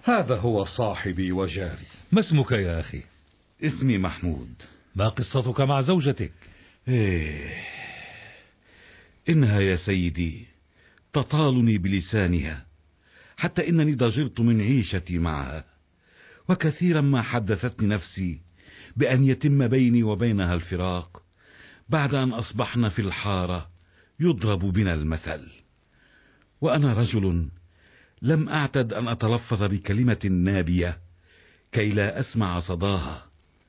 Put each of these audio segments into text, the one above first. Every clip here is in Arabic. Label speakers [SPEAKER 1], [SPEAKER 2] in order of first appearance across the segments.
[SPEAKER 1] هذا هو صاحبي وجاري.
[SPEAKER 2] ما اسمك يا أخي؟
[SPEAKER 3] اسمي محمود.
[SPEAKER 2] ما قصتك مع زوجتك؟
[SPEAKER 3] إنها يا سيدي تطالني بلسانها، حتى إنني ضجرت من عيشتي معها، وكثيرا ما حدثتني نفسي بأن يتم بيني وبينها الفراق بعد أن أصبحنا في الحارة يضرب بنا المثل. وأنا رجل لم أعتد أن أتلفظ بكلمة نابية كي لا أسمع صداها،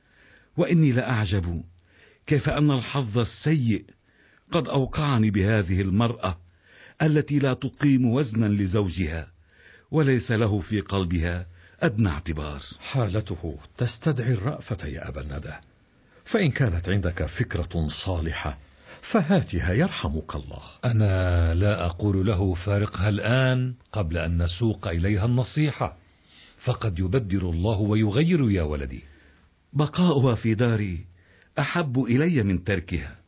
[SPEAKER 3] وإني لأعجب كيف أن الحظ السيء قد أوقعني بهذه المرأة التي لا تقيم وزنا لزوجها وليس له في قلبها أدنى اعتبار.
[SPEAKER 1] حالته تستدعي الرأفة يا أبا الندى، فإن كانت عندك فكرة صالحة فهاتها يرحمك الله.
[SPEAKER 2] أنا لا أقول له فارقها الآن قبل أن نسوق إليها النصيحة، فقد يبدل الله ويغير يا ولدي.
[SPEAKER 3] بقاؤها في داري أحب إلي من تركها،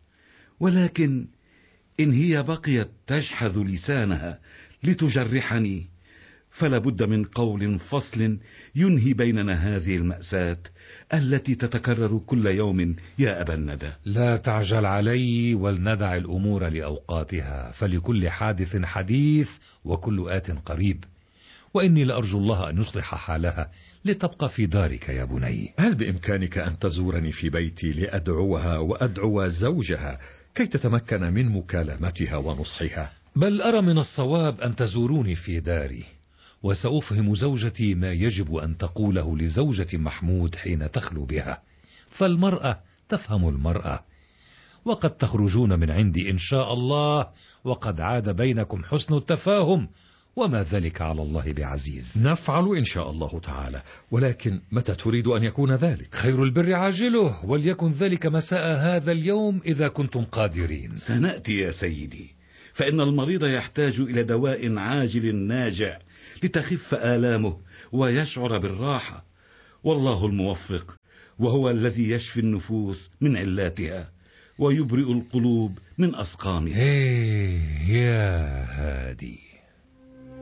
[SPEAKER 3] ولكن إن هي بقيت تجحذ لسانها لتجرحني فلا بد من قول فصل ينهي بيننا هذه المأساة التي تتكرر كل يوم يا أبا الندى.
[SPEAKER 2] لا تعجل علي ولندع الأمور لأوقاتها، فلكل حادث حديث وكل آت قريب، وإني لأرجو الله أن يصلح حالها لتبقى في دارك يا بني.
[SPEAKER 1] هل بإمكانك أن تزورني في بيتي لأدعوها وأدعو زوجها كي تتمكن من مكالمتها ونصحها؟
[SPEAKER 2] بل أرى من الصواب أن تزوروني في داري، وسأفهم زوجتي ما يجب أن تقوله لزوجة محمود حين تخلو بها، فالمرأة تفهم المرأة، وقد تخرجون من عندي إن شاء الله وقد عاد بينكم حسن التفاهم، وما ذلك على الله بعزيز.
[SPEAKER 1] نفعل إن شاء الله تعالى، ولكن متى تريد أن يكون ذلك؟
[SPEAKER 2] خير البر عاجله، وليكن ذلك مساء هذا اليوم إذا كنتم قادرين.
[SPEAKER 3] سنأتي يا سيدي، فإن المريض يحتاج إلى دواء عاجل ناجع لتخف آلامه ويشعر بالراحة، والله الموفق، وهو الذي يشفي النفوس من علاتها ويبرئ القلوب من أسقامها.
[SPEAKER 2] يا هادي.